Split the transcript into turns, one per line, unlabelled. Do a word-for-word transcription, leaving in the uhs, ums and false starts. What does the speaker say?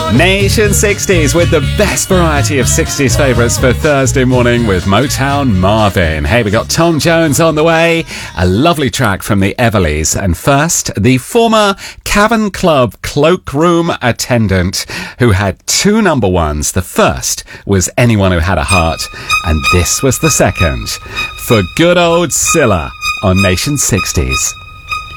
Nation sixties with the best variety of sixties favourites for Thursday morning with Motown Marvin. Hey, we got Tom Jones on the way, a lovely track from the Everleys. And first, the former Cavern Club cloakroom attendant who had two number ones. The first was Anyone Who Had a Heart, and this was the second for good old Scylla on Nation sixties.